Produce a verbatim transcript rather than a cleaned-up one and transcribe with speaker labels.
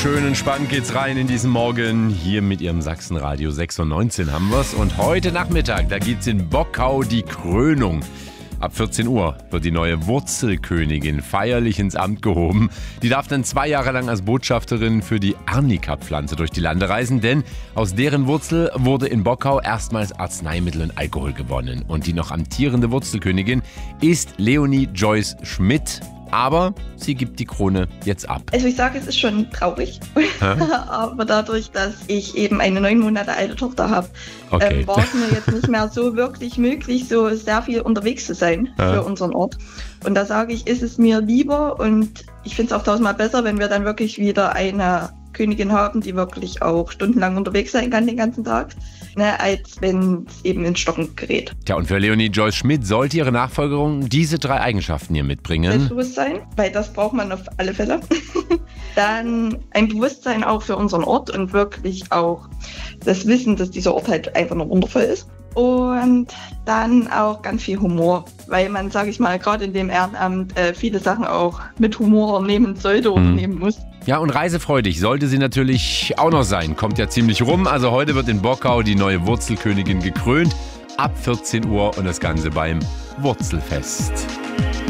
Speaker 1: schön entspannt geht's rein in diesen Morgen. Hier mit Ihrem Sachsenradio sechs Uhr neunzehn haben wir's. Und heute Nachmittag, da gibt's in Bockau die Krönung. Ab vierzehn Uhr wird die neue Wurzelkönigin feierlich ins Amt gehoben. Die darf dann zwei Jahre lang als Botschafterin für die Arnika-Pflanze durch die Lande reisen, denn aus deren Wurzel wurde in Bockau erstmals Arzneimittel und Alkohol gewonnen. Und die noch amtierende Wurzelkönigin ist Leonie Joyce Schmidt. Aber sie gibt die Krone jetzt ab.
Speaker 2: Also ich sage, es ist schon traurig, aber dadurch, dass ich eben eine neun Monate alte Tochter habe,
Speaker 1: okay.
Speaker 2: ähm, war es mir jetzt nicht mehr so wirklich möglich, so sehr viel unterwegs zu sein
Speaker 1: ja.
Speaker 2: für unseren Ort. Und da sage ich, ist es mir lieber und ich finde es auch tausendmal besser, wenn wir dann wirklich wieder eine Königin haben, die wirklich auch stundenlang unterwegs sein kann den ganzen Tag, ne, als wenn es eben ins Stocken gerät.
Speaker 1: Tja, und für Leonie Joyce Schmidt sollte ihre Nachfolgerin diese drei Eigenschaften hier mitbringen.
Speaker 2: Selbstbewusstsein, weil das braucht man auf alle Fälle. Dann ein Bewusstsein auch für unseren Ort und wirklich auch das Wissen, dass dieser Ort halt einfach noch wundervoll ist. Und dann auch ganz viel Humor, weil man, sage ich mal, gerade in dem Ehrenamt äh, viele Sachen auch mit Humor nehmen sollte oder
Speaker 1: mhm.
Speaker 2: nehmen muss.
Speaker 1: Ja, und reisefreudig sollte sie natürlich auch noch sein. Kommt ja ziemlich rum. Also heute wird in Bockau die neue Wurzelkönigin gekrönt. Ab vierzehn Uhr und das Ganze beim Wurzelfest.